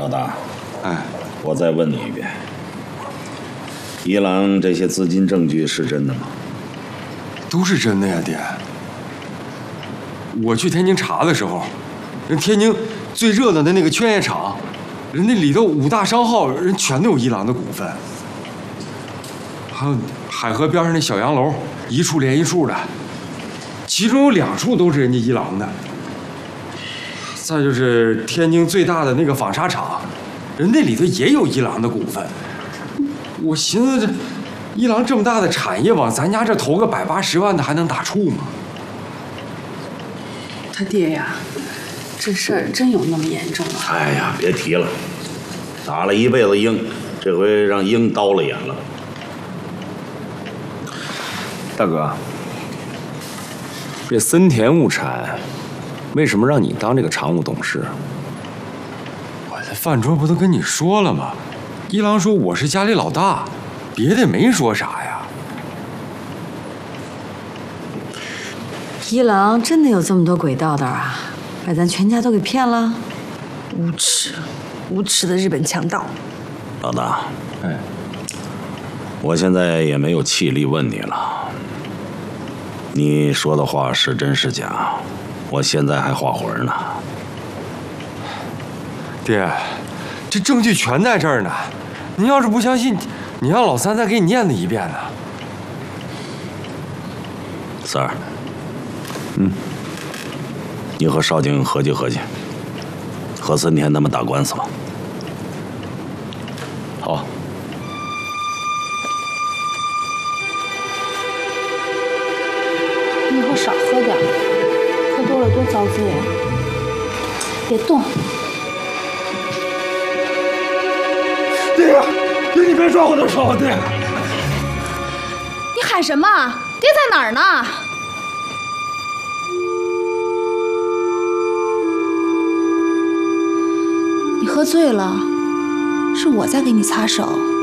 老大， 哎， 我再问你一遍，伊朗这些资金证据是真的吗？ 都是真的呀，爹。我去天津查的时候，人天津最热闹的那个劝业场，人那里头5大商号人全都有伊朗的股份，还有海河边上那小洋楼，一处连一处的，其中有2处都是人家伊朗的。再就是天津最大的那个纺纱厂，人那里头也有伊朗的股份。我寻思这伊朗这么大的产业，往咱家这投个180万的还能打怵吗？ 他爹呀，这事儿真有那么严重啊？ 哎呀，别提了，打了一辈子鹰，这回让鹰刀了眼了。 大哥，这森田物产为什么让你当这个常务董事？ 我在饭桌不都跟你说了吗？一郎说我是家里老大，别的没说啥呀。 一郎真的有这么多鬼道道啊，把咱全家都给骗了？ 无耻，无耻的日本强盗！ 老大， 哎， 我现在也没有气力问你了，你说的话是真是假？我现在还画魂呢。 爹，这证据全在这儿呢。您要是不相信，你让老三再给你念叨一遍呢。 三儿，你和少景合计合计，和森田他们打官司吧。 好。 你以后少喝点，喝多了多遭罪啊！别动。 爹，爹，你别抓我的手，爹！ 你喊什么？爹在哪儿呢？你喝醉了，是我在给你擦手。